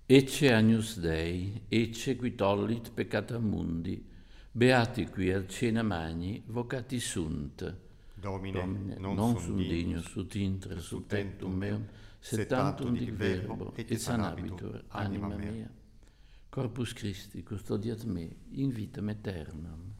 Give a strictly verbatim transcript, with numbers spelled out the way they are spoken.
Ecce Agnus Dei, ecce qui tollit peccata mundi, beati qui al cena magni, vocati sunt. Domine, Domine, non, non sum sum dignus, dignus ut intra sub tentum meum, sed sed tantum dic verbo, verbo, et et sanabitur sanabitur anima anima mea. mea. Corpus Christi, custodiat me, in vitam aeternam.